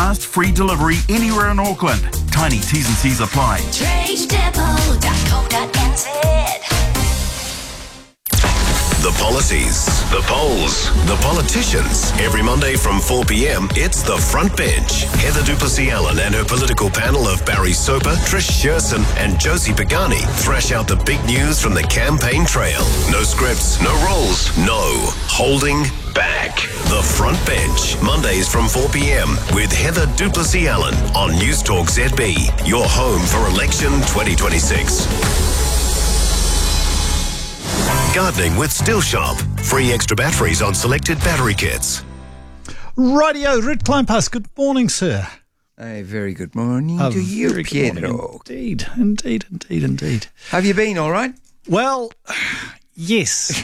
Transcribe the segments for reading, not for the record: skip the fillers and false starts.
fast, free delivery anywhere in Auckland. Tiny T's and C's apply. TradeDepot.co.nz. The policies, the polls, the politicians. Every Monday from 4 p.m, it's The Front Bench. Heather Duplessis-Allen and her political panel of Barry Soper, Trish Shearson and Josie Pagani thrash out the big news from the campaign trail. No scripts, no rules, no holding back. The Front Bench, Mondays from 4 p.m. with Heather Duplessis-Allen on News Talk ZB, your home for election 2026. Gardening with Still Shop. Free extra batteries on selected battery kits. Radio, Red Kleinpass, good morning, sir. A very good morning to you, Pietro. Indeed. Have you been all right? Well, yes.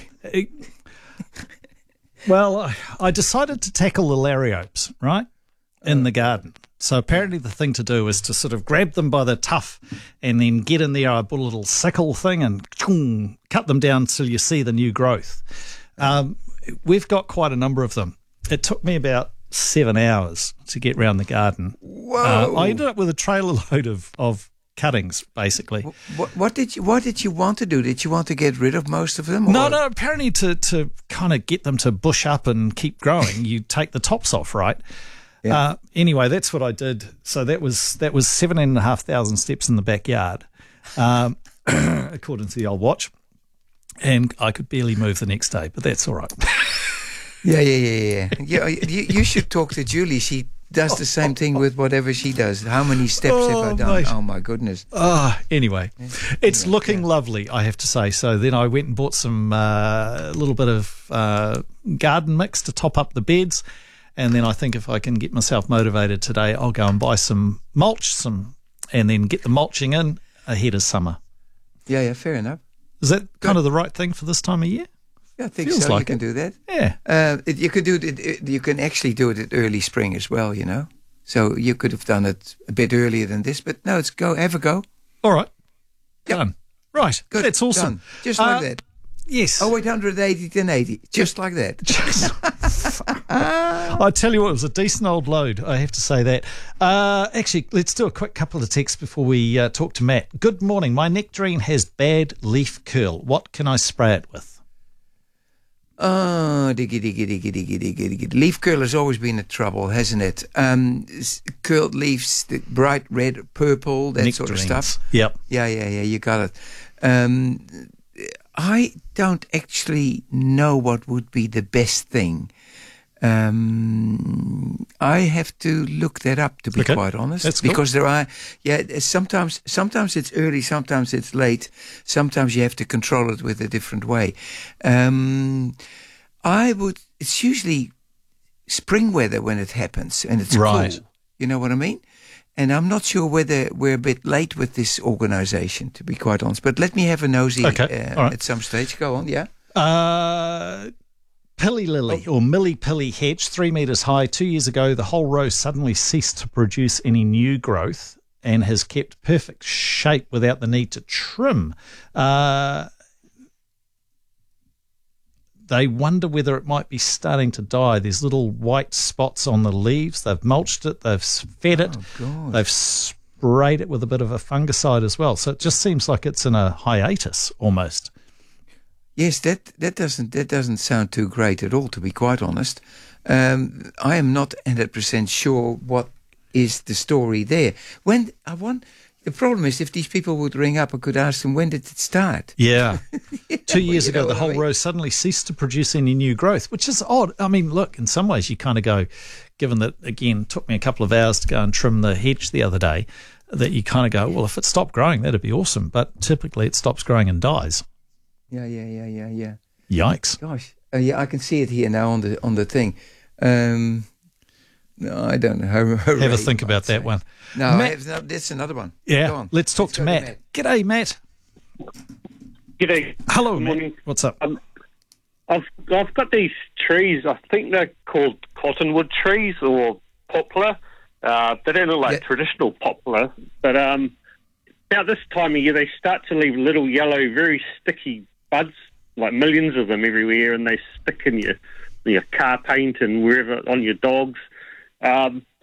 Well, I decided to tackle the Lariopes, right, in the garden. So apparently the thing to do is to sort of grab them by the tuft and then get in there. I bought a little sickle thing and cut them down till you see the new growth. We've got quite a number of them. It took me about 7 hours to get round the garden. Whoa! I ended up with a trailer load of cuttings, basically. What did you want to do? Did you want to get rid of most of them? No. Apparently to kind of get them to bush up and keep growing, you take the tops off, right? Yeah. Anyway, that's what I did. So that was 7,500 steps in the backyard, according to the old watch, and I could barely move the next day, but that's all right. Yeah. You should talk to Julie. She does the same thing with whatever she does. How many steps have I done? Mate. Oh my goodness. Anyway, it's looking lovely, I have to say. So then I went and bought some little bit of garden mix to top up the beds. And then I think if I can get myself motivated today, I'll go and buy some mulch, and then get the mulching in ahead of summer. Yeah, fair enough. Is that kind of the right thing for this time of year? Yeah, I think Feels so. like You can it. do that. Yeah. You could do it. You can actually do it at early spring as well. You know, so you could have done it a bit earlier than this. But no, have a go. All right. Yep. Done. Right. Good. That's awesome. Done. Just like that. Yes. 0880 1080. Just like that. I tell you what, it was a decent old load, I have to say that. Actually, let's do a quick couple of texts before we talk to Matt. Good morning. My nectarine has bad leaf curl. What can I spray it with? Oh, diggy. Leaf curl has always been a trouble, hasn't it? Curled leaves, the bright red, purple, that sort of stuff. Yep. Yeah, you got it. I don't actually know what would be the best thing. I have to look that up, to be quite honest. That's cool. Because there are, sometimes it's early, sometimes it's late, sometimes you have to control it with a different way. It's usually spring weather when it happens, and it's right. cool. You know what I mean? And I'm not sure whether we're a bit late with this organisation, to be quite honest. But let me have a nosy at some stage. Go on, yeah. Pilly lily or Millie Pilly hedge, 3 metres high. 2 years ago, the whole row suddenly ceased to produce any new growth and has kept perfect shape without the need to trim. They wonder whether it might be starting to die. There's little white spots on the leaves. They've mulched it. They've fed it. God. They've sprayed it with a bit of a fungicide as well. So it just seems like it's in a hiatus almost. Yes, that doesn't sound too great at all, to be quite honest. I am not 100% sure what is the story there. The problem is, if these people would ring up, I could ask them, when did it start? Yeah. 2 years ago, the whole what I mean? row suddenly ceased to produce any new growth, which is odd. I mean, look, in some ways you kind of go, given that, again, it took me a couple of hours to go and trim the hedge the other day, that you kind of go, well, if it stopped growing, that'd be awesome. But typically it stops growing and dies. Yeah. Yikes. Gosh. Yeah, I can see it here now on the thing. No, I don't know. Hooray, Have a think about that one. No, Matt, that's another one. yeah, Go on. let's talk to go Matt. G'day, Matt. G'day. Hello, Good Matt. morning. What's up? I've got these trees. I think they're called cottonwood trees or poplar. They don't look like traditional poplar, but about this time of year they start to leave little yellow, very sticky buds, like millions of them everywhere, and they stick in your car paint and wherever, on your dogs.